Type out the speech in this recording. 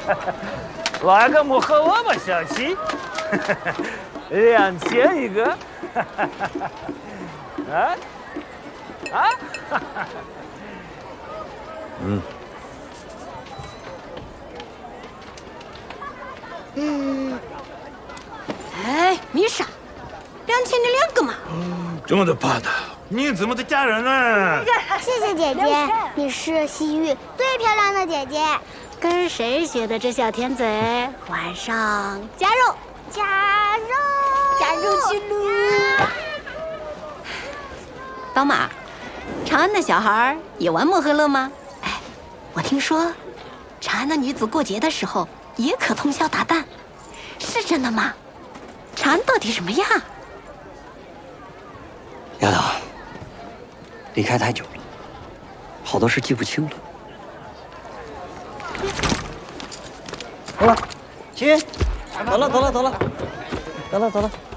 来个木和萝卜小气，2000一个。啊啊！ 哎，米莎，2000的2个嘛。 这么的怕的，你怎么的嫁人呢？ 谢谢姐姐，你是西域最漂亮的姐姐。 跟谁学的这小甜嘴？晚上加肉， 加肉， 加肉去喽！宝马，长安的小孩也玩摩诃勒吗？哎，我听说，长安的女子过节的时候也可通宵达旦，是真的吗？长安到底什么样？ 丫头，离开太久了，好多事记不清了。走了，亲，走了，走了，走了，走了，走了。